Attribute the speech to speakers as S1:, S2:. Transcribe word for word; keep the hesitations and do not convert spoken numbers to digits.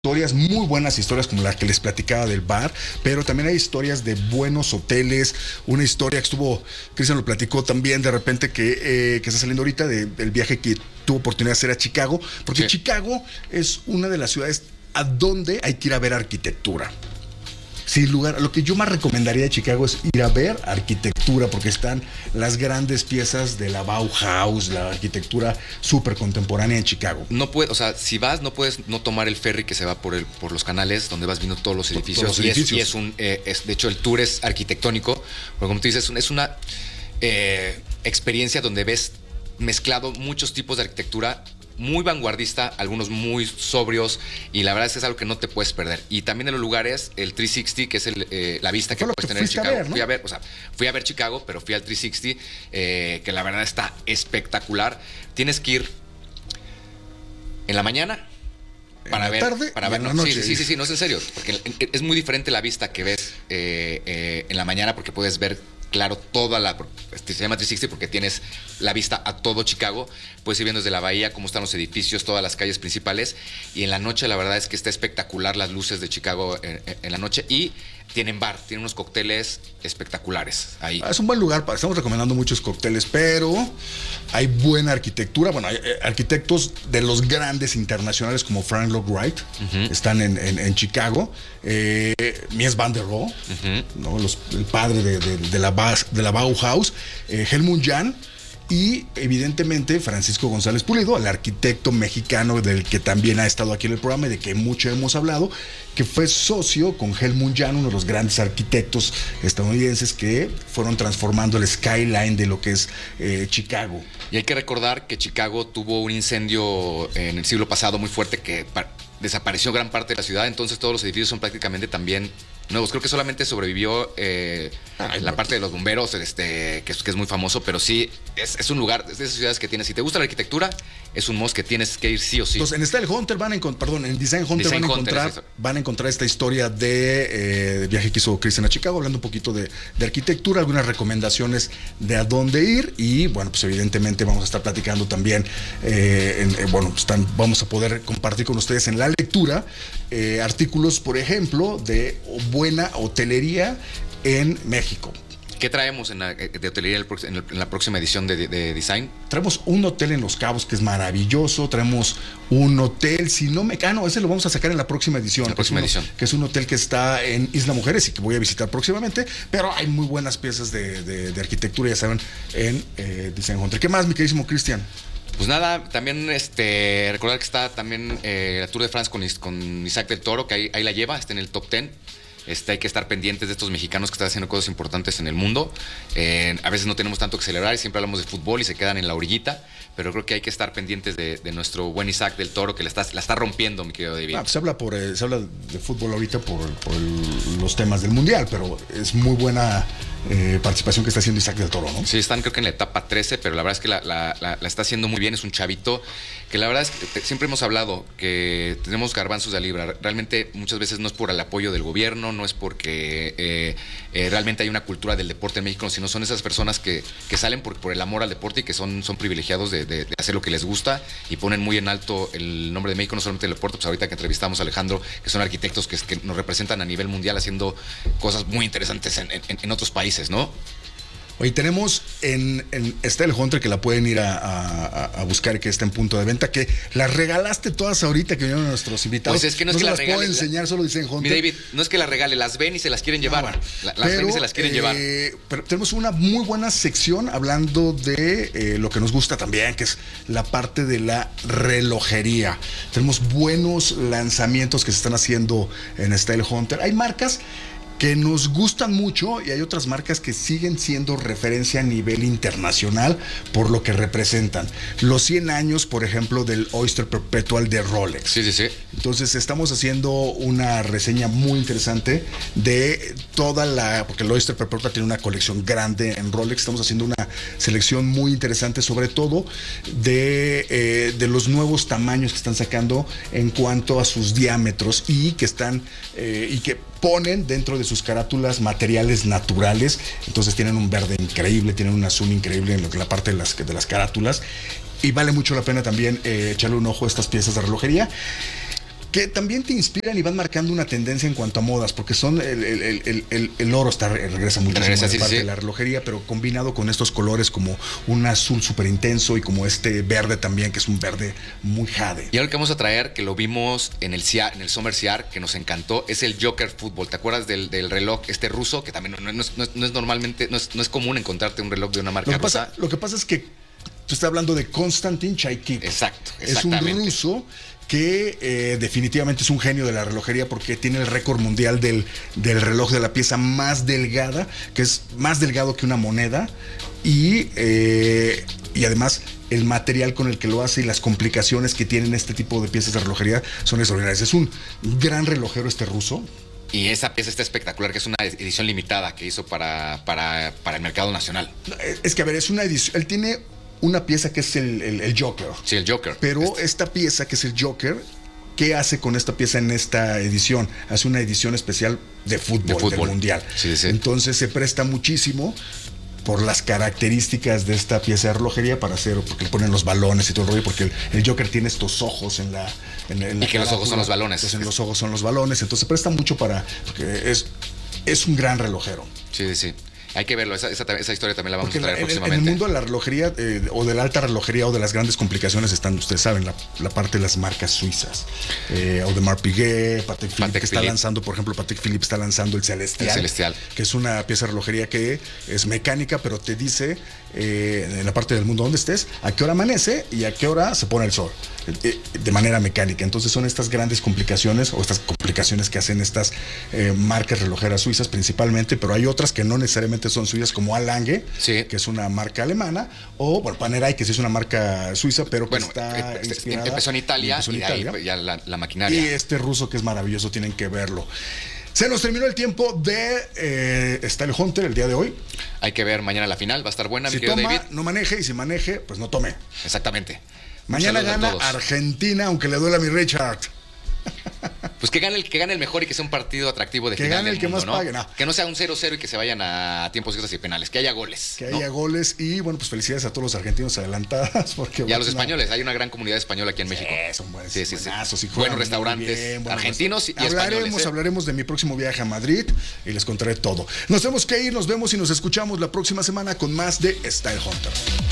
S1: historias, muy buenas historias como la que les platicaba del bar, pero también hay historias de buenos hoteles. Una historia que estuvo, Cristian lo platicó también de repente que, eh, que está saliendo ahorita de, del viaje que tuvo oportunidad de hacer a Chicago, porque sí. Chicago es una de las ciudades a donde hay que ir a ver arquitectura. Sin lugar, lo que yo más recomendaría de Chicago es ir a ver arquitectura, porque están las grandes piezas de la Bauhaus, la arquitectura súper contemporánea en Chicago.
S2: No puede, o sea, si vas, no puedes no tomar el ferry que se va por el, por los canales, donde vas viendo todos los edificios.
S1: Todos los
S2: y,
S1: edificios.
S2: Es, y es un, eh, es, de hecho, el tour es arquitectónico, porque como tú dices, es una eh, experiencia donde ves mezclado muchos tipos de arquitectura, muy vanguardista, algunos muy sobrios, y la verdad es que es algo que no te puedes perder. Y también de los lugares, el trescientos sesenta, que es el, eh, la vista que puedes tener en Chicago. A ver, ¿no? Fui a ver, o sea, fui a ver Chicago, pero fui al trescientos sesenta, eh, que la verdad está espectacular. Tienes que ir en la mañana para
S1: en la
S2: ver,
S1: tarde
S2: para
S1: y
S2: ver,
S1: en
S2: no,
S1: la noche.
S2: Sí, sí, sí, sí, no es en serio, porque es muy diferente la vista que ves eh, eh, en la mañana, porque puedes ver claro toda la, se llama trescientos sesenta porque tienes la vista a todo Chicago, puedes ir viendo desde la bahía cómo están los edificios, todas las calles principales, y en la noche la verdad es que está espectacular las luces de Chicago en, en la noche, y tienen bar, tienen unos cócteles espectaculares ahí.
S1: Es un buen lugar, para, estamos recomendando muchos cócteles, pero hay buena arquitectura. Bueno, hay eh, arquitectos de los grandes internacionales como Frank Lloyd Wright, uh-huh. están en, en, en Chicago. Eh, Mies van der Rohe, uh-huh. ¿no? Los, el padre de, de, de, la, de la Bauhaus, eh, Helmut Jahn. Y evidentemente Francisco González Pulido, el arquitecto mexicano del que también ha estado aquí en el programa y de que mucho hemos hablado, que fue socio con Helmut Jahn, uno de los grandes arquitectos estadounidenses que fueron transformando el skyline de lo que es eh, Chicago.
S2: Y hay que recordar que Chicago tuvo un incendio en el siglo pasado muy fuerte que desapareció gran parte de la ciudad, entonces todos los edificios son prácticamente también nuevos. Creo que solamente sobrevivió eh, Ay, la parte de los bomberos, este, que, es, que es muy famoso, pero sí, es, es un lugar, es de esas ciudades que tienes. Si te gusta la arquitectura, es un must que tienes que ir sí o sí.
S1: Entonces, en Style Hunter van a encontrar, perdón, en Design Hunter Design van a encontrar, Hunter van a encontrar esta historia de, eh, de viaje que hizo Cristian a Chicago, hablando un poquito de, de arquitectura, algunas recomendaciones de a dónde ir, y bueno, pues evidentemente vamos a estar platicando también, eh, en, eh, bueno, están, vamos a poder compartir con ustedes en la lectura eh, artículos, por ejemplo, de buena hotelería en México.
S2: ¿Qué traemos en la, de hotelería en la próxima edición de, de, de Design?
S1: Traemos un hotel en Los Cabos que es maravilloso. Traemos un hotel, si no me... Ah, no, ese lo vamos a sacar en la próxima edición.
S2: La próxima
S1: que
S2: edición.
S1: Uno, que es un hotel que está en Isla Mujeres y que voy a visitar próximamente. Pero hay muy buenas piezas de, de, de arquitectura, ya saben, en eh, Design Hunter. ¿Qué más, mi queridísimo Cristian?
S2: Pues nada, también este, recordar que está también eh, la Tour de France con, con Isaac del Toro, que ahí, ahí la lleva, está en el top diez. Este, hay que estar pendientes de estos mexicanos que están haciendo cosas importantes en el mundo. Eh, a veces no tenemos tanto que celebrar y siempre hablamos de fútbol y se quedan en la orillita, pero creo que hay que estar pendientes de, de nuestro buen Isaac del Toro, que la está, la está rompiendo, mi querido David.
S1: Ah, pues se habla, por, eh, se habla de fútbol ahorita por, por el, los temas del Mundial, pero es muy buena eh, participación que está haciendo Isaac del Toro, ¿no?
S2: Sí, están creo que en la etapa trece, pero la verdad es que la, la, la, la está haciendo muy bien. Es un chavito que la verdad es que te, siempre hemos hablado que tenemos garbanzos de a libra. Realmente muchas veces no es por el apoyo del gobierno, no es porque eh, eh, realmente hay una cultura del deporte en México, sino son esas personas que, que salen por, por el amor al deporte y que son, son privilegiados de, de, de hacer lo que les gusta y ponen muy en alto el nombre de México, no solamente el deporte. Pues ahorita que entrevistamos a Alejandro, que son arquitectos que, que nos representan a nivel mundial haciendo cosas muy interesantes en, en, en otros países, ¿no?
S1: Hoy tenemos en, en Style Hunter, que la pueden ir a, a, a buscar, que está en punto de venta, que las regalaste todas ahorita que vinieron nuestros invitados.
S2: Pues es que no es
S1: no
S2: que
S1: se
S2: las
S1: las
S2: regale,
S1: puedo enseñar,
S2: la,
S1: solo Design Hunter.
S2: Mi David, no es que las regale, las ven y se las quieren llevar. No, bueno, la, las
S1: pero,
S2: ven y se las quieren
S1: eh,
S2: llevar.
S1: Pero tenemos una muy buena sección hablando de eh, lo que nos gusta también, que es la parte de la relojería. Tenemos buenos lanzamientos que se están haciendo en Style Hunter. Hay marcas que nos gustan mucho y hay otras marcas que siguen siendo referencia a nivel internacional por lo que representan. Los cien años, por ejemplo, del Oyster Perpetual de Rolex.
S2: Sí, sí, sí.
S1: Entonces estamos haciendo una reseña muy interesante de toda la... Porque el Oyster Perpetual tiene una colección grande en Rolex. Estamos haciendo una selección muy interesante, sobre todo de, eh, de los nuevos tamaños que están sacando en cuanto a sus diámetros y que están... Eh, y que ponen dentro de sus carátulas materiales naturales. Entonces tienen un verde increíble, tienen un azul increíble en, lo que, en la parte de las, de las carátulas, y vale mucho la pena también eh, echarle un ojo a estas piezas de relojería. que también te inspiran y van marcando una tendencia en cuanto a modas, porque son el, el, el, el, el oro está, regresa mucho
S2: regresa,
S1: de
S2: sí,
S1: parte
S2: sí.
S1: de la relojería, pero combinado con estos colores como un azul súper intenso y como este verde también, que es un verde muy jade.
S2: Y algo que vamos a traer, que lo vimos en el C I A R, en el Summer C I A R, que nos encantó, es el Joker Football. ¿Te acuerdas del, del reloj este ruso? Que también no, no, es, no, es, no es normalmente, no es, no es común encontrarte un reloj de una marca
S1: Lo que
S2: rusa.
S1: pasa, lo que pasa es que tú estás hablando de Konstantin Chaikip.
S2: Exacto,
S1: Es un
S2: exactamente.
S1: ruso que eh, definitivamente es un genio de la relojería porque tiene el récord mundial del, del reloj de la pieza más delgada, que es más delgado que una moneda, y, eh, y además el material con el que lo hace y las complicaciones que tienen este tipo de piezas de relojería son extraordinarias. Es un gran relojero este ruso.
S2: Y esa pieza está espectacular, que es una edición limitada que hizo para, para, para el mercado nacional.
S1: Es que, a ver, es una edición, él tiene una pieza que es el, el, el Joker.
S2: Sí, el Joker.
S1: Pero
S2: este.
S1: esta pieza que es el Joker, ¿qué hace con esta pieza en esta edición? Hace una edición especial de fútbol,
S2: De fútbol.
S1: del mundial.
S2: Sí, sí.
S1: Entonces se presta muchísimo por las características de esta pieza de relojería para hacer, porque le ponen los balones y todo el rollo, porque el, el Joker tiene estos ojos en la... En, en
S2: y
S1: la
S2: que los ojos son los balones.
S1: Entonces en los ojos son los balones, entonces se presta mucho para... Porque es, es un gran relojero.
S2: Sí, sí, sí. Hay que verlo, esa, esa, esa historia también la vamos
S1: Porque
S2: a traer
S1: en,
S2: próximamente.
S1: en el mundo de la relojería eh, o de la alta relojería o de las grandes complicaciones están, ustedes saben, la, la parte de las marcas suizas. Eh, Audemars Piguet, Patek Philippe,
S2: Patek
S1: que está
S2: Philippe.
S1: lanzando, por ejemplo, Patek Philippe está lanzando el Celestial.
S2: El Celestial.
S1: Que es una pieza de relojería que es mecánica, pero te dice eh, en la parte del mundo donde estés, a qué hora amanece y a qué hora se pone el sol. Eh, de manera mecánica. Entonces son estas grandes complicaciones o estas complicaciones que hacen estas eh, marcas relojeras suizas principalmente, pero hay otras que no necesariamente son suizas, como Lange,
S2: sí.
S1: que es una marca alemana, o bueno, Panerai, que sí es una marca suiza, pero que
S2: bueno,
S1: está
S2: eh,
S1: inspirada.
S2: Empezó en Italia
S1: empezó en
S2: y de
S1: Italia.
S2: ahí ya la, la maquinaria.
S1: Y este ruso que es maravilloso, tienen que verlo. Se nos terminó el tiempo de eh, Style Hunter el día de hoy.
S2: Hay que ver mañana la final, va a estar buena,
S1: Si
S2: mi querido
S1: toma,
S2: David.
S1: no maneje, y si maneje, pues no tome.
S2: Exactamente.
S1: Mañana
S2: Saludos a
S1: gana
S2: todos.
S1: Argentina, aunque le duela a mi Richard.
S2: Pues que gane el que gane el mejor y que sea un partido atractivo de
S1: Que
S2: final
S1: gane
S2: del
S1: el que
S2: mundo,
S1: más
S2: ¿no?
S1: pague, no.
S2: Que no sea un cero cero y que se vayan a tiempos extras y penales, que haya goles.
S1: Que
S2: ¿no?
S1: haya goles y bueno, pues felicidades a todos los argentinos adelantadas. Porque
S2: Y a los
S1: una-
S2: españoles, hay una gran comunidad española aquí en México.
S1: Eh, son buenos,
S2: Sí, sí, sí.
S1: buenazos y
S2: Buenos
S1: juegan muy
S2: restaurantes
S1: bien, buenos
S2: argentinos y
S1: restaurantes.
S2: españoles.
S1: Hablaremos,
S2: ¿eh?
S1: hablaremos de mi próximo viaje a Madrid y les contaré todo. Nos tenemos que ir, nos vemos y nos escuchamos la próxima semana con más de Style Hunter.